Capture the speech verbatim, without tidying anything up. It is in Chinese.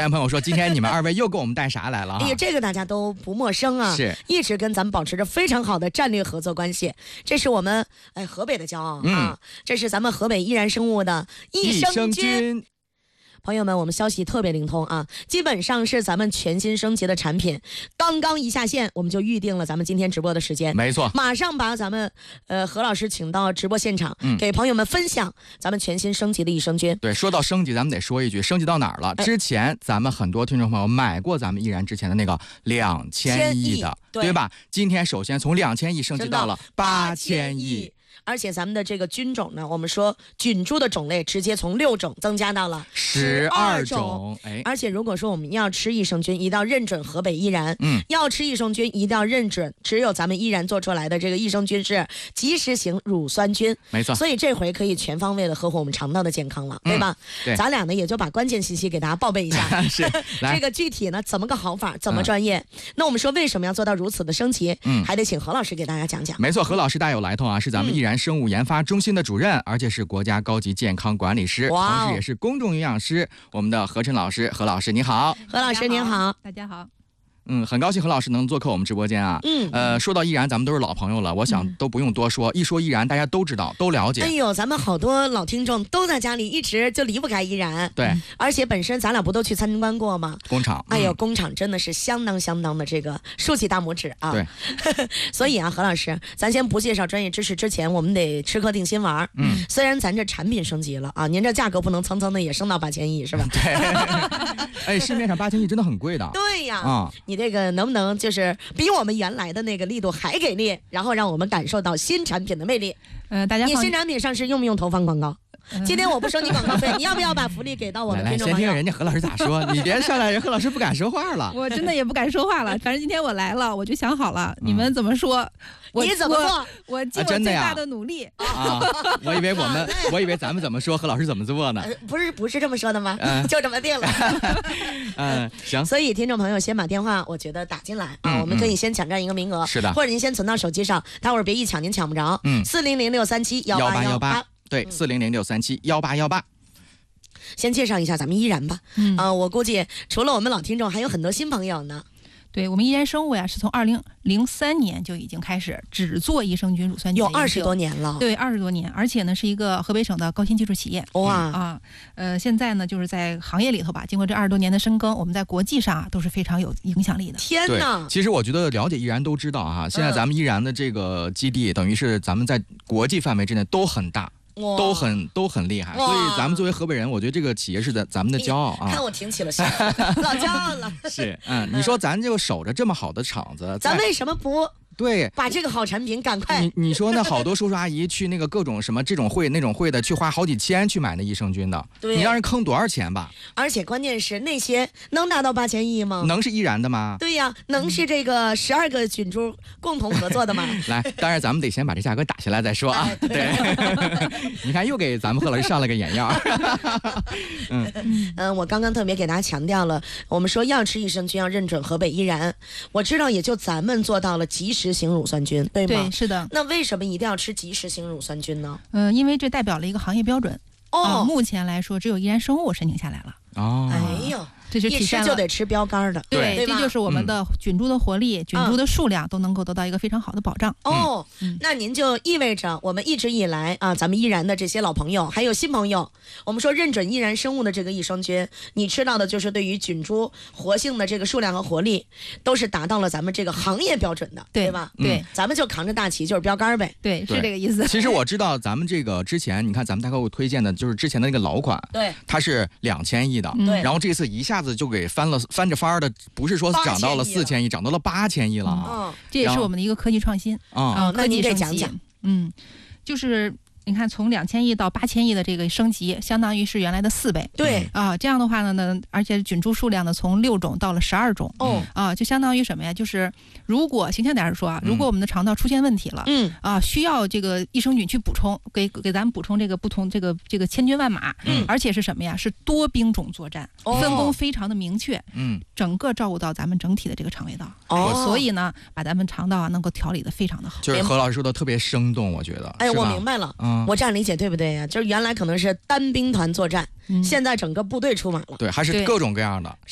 言朋友说，今天你们二位又给我们带啥来了？ 哎呀，这个大家都不陌生啊， 是一直跟咱们保持着非常好的战略合作关系。这是我们哎河北的骄傲、嗯、啊，这是咱们河北易然生物的益生菌。朋友们，我们消息特别灵通啊，基本上是咱们全新升级的产品，刚刚一下线，我们就预定了咱们今天直播的时间。 没错， 马上把咱们呃何老师请到直播现场、嗯，给朋友们分享咱们全新升级的益生菌。 对，说到升级，咱们得说一句，升级到哪儿了？之前咱们很多听众朋友买过咱们易然之前的那个两千亿的，对, 对吧？今天首先从两千亿升级到了八千亿。 而且咱们的这个菌种呢，我们说菌株的种类直接从六种增加到了十二种。哎，而且如果说我们要吃益生菌，一定要认准河北易然。嗯，要吃益生菌一定要认准，只有咱们易然做出来的这个益生菌是即时型乳酸菌。 没错。 所以这回可以全方位的呵护我们肠道的健康了，嗯、对吧？对。咱俩呢也就把关键信息给大家报备一下。 是。 这个具体呢怎么个好法，怎么专业？嗯、那我们说为什么要做到如此的升级？嗯，还得请何老师给大家讲讲。 没错，何老师大有来头啊，是咱们易然生物研发中心的主任，而且是国家高级健康管理师，同时也是公众营养师。我们的何琛老师，何老师你好。 何老师您好， 大家好。 嗯，很高兴何老师能做客我们直播间啊。嗯，呃，说到易然，咱们都是老朋友了，我想都不用多说，嗯、一说易然，大家都知道，都了解。 哎呦，咱们好多老听众都在家里一直就离不开易然。 对， 而且本身咱俩不都去参观过吗？ 工厂。 哎呦，嗯、工厂真的是相当相当的这个竖起大拇指啊。 对。 所以啊，何老师，咱先不介绍专业知识之前，我们得吃颗定心丸。嗯。虽然咱这产品升级了啊，您这价格不能蹭蹭的也升到八千亿是吧？ 对。哎，市面上八千亿真的很贵的。 对呀。 啊、嗯， 你这个能不能？就是比我们原来的那个力度还给力，然后让我们感受到新产品的魅力。 呃，大家你新产品上市用不用投放广告？嗯、今天我不收你广告费，你要不要把福利给到我们听众朋友？ 来，先听听人家何老师咋说，你别上来，人何老师不敢说话了。 我真的也不敢说话了，反正今天我来了，我就想好了，嗯、你们怎么说？我你怎么做？ 我, 我尽我最大的努力。 啊，啊我以为我们，我以为咱们怎么说，何老师怎么做呢？ 呃、不是，不是这么说的吗？嗯、就这么定了。 嗯，行。 所以听众朋友先把电话，我觉得打进来啊，嗯、我们可以先抢占一个名额。 是的。 或者您先存到手机上，待会儿别一抢您抢不着。嗯。四零零六三七幺八幺八。 对，四零零六三七幺八幺八。 先介绍一下咱们易然吧。嗯。呃，我估计除了我们老听众，还有很多新朋友呢。 对，我们易然生物呀，是从二零零三年就已经开始只做益生菌乳酸菌， 有二十多年了。 对，二十多年，而且呢是一个河北省的高新技术企业。 哇啊，呃，现在呢就是在行业里头吧，经过这二十多年的深耕，我们在国际上啊都是非常有影响力的。 天哪！ 其实我觉得了解易然都知道啊，现在咱们易然的这个基地，嗯、等于是咱们在国际范围之内都很大。都很都很厉害，所以咱们作为河北人，我觉得这个企业是咱咱们的骄傲啊！ 看我挺起了心，老骄傲了。 是，嗯，你说咱就守着这么好的厂子， 咱为什么不？ 对， 把这个好产品赶快。 你你说那好多叔叔阿姨去那个各种什么这种会那种会的，去花好几千去买那益生菌的， 对， 你让人坑多少钱吧？ 而且关键是那些能达到八千亿吗？ 能是易然的吗？ 对呀，能是这个十二个菌株共同合作的吗？ 来，当然咱们得先把这价格打下来再说啊。哎、对，对你看又给咱们何老师上了个眼药。 嗯嗯，我刚刚特别给大家强调了，我们说要吃益生菌要认准河北易然，我知道也就咱们做到了及时。即时型乳酸菌，对吗？ 对，是的。 那为什么一定要吃即时型乳酸菌呢？ 嗯、呃，因为这代表了一个行业标准。哦、呃，目前来说，只有易然生物申请下来了。 哦， 哎呦。 这就体现了一吃就得吃标杆的， 对， 对这就是我们的菌株的活力、嗯、菌株的数量都能够得到一个非常好的保障。 哦、嗯，那您就意味着我们一直以来啊，咱们易然的这些老朋友还有新朋友，我们说认准易然生物的这个益生菌，你吃到的就是对于菌株活性的这个数量和活力，都是达到了咱们这个行业标准的， 对, 对吧？ 对、 嗯，咱们就扛着大旗就是标杆呗。 对，是这个意思。 其实我知道咱们这个之前，你看咱们大概给我推荐的就是之前的那个老款， 对， 它是两千亿的，对、嗯，然后这次一下子就给翻了。翻着翻的，不是说涨到了四千亿，涨到了八千亿了啊、 嗯！这也是我们的一个科技创新啊、 嗯！那您得讲讲， 嗯，就是你看从两千亿到八千亿的这个升级，相当于是原来的四倍。 对啊，这样的话呢，呢，而且菌株数量呢从六种到了十二种。哦啊，就相当于什么呀？就是如果形象点说啊，如果我们的肠道出现问题了，嗯啊，需要这个益生菌去补充，给给咱们补充这个不同这个这个千军万马，嗯，而且是什么呀？是多兵种作战，哦、分工非常的明确，嗯，整个照顾到咱们整体的这个肠胃道。哦，所以呢，把咱们肠道啊能够调理的非常的好。 就是何老师说的特别生动，我觉得。 哎，我明白了。嗯。我这样理解对不对呀？就是原来可能是单兵团作战，嗯、现在整个部队出马了。 对，还是各种各样的。